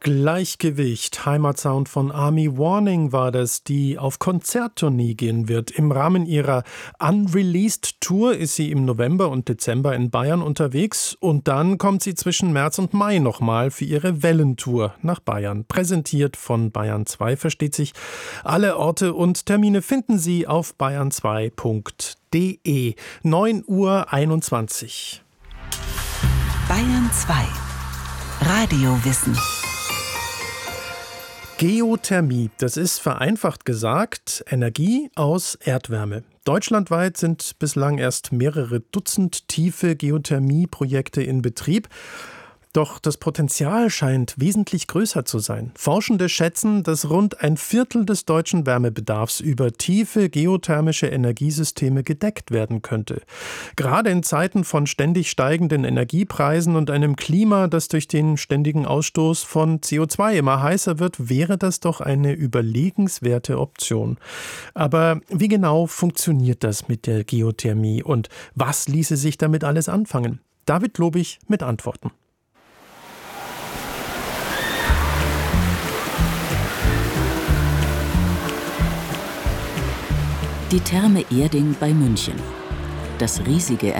Gleichgewicht. Heimatsound von Army Warning war das, die auf Konzerttournee gehen wird. Im Rahmen ihrer Unreleased Tour ist sie im November und Dezember in Bayern unterwegs und dann kommt sie zwischen März und Mai nochmal für ihre Wellentour nach Bayern. Präsentiert von Bayern 2, versteht sich. Alle Orte und Termine finden Sie auf bayern2.de. 9:21 Uhr. Bayern 2. Radiowissen. Geothermie, das ist vereinfacht gesagt Energie aus Erdwärme. Deutschlandweit sind bislang erst mehrere Dutzend tiefe Geothermieprojekte in Betrieb. Doch das Potenzial scheint wesentlich größer zu sein. Forschende schätzen, dass rund ein Viertel des deutschen Wärmebedarfs über tiefe geothermische Energiesysteme gedeckt werden könnte. Gerade in Zeiten von ständig steigenden Energiepreisen und einem Klima, das durch den ständigen Ausstoß von CO2 immer heißer wird, wäre das doch eine überlegenswerte Option. Aber wie genau funktioniert das mit der Geothermie und was ließe sich damit alles anfangen? David Lobig mit Antworten. Die Therme Erding bei München. Das riesige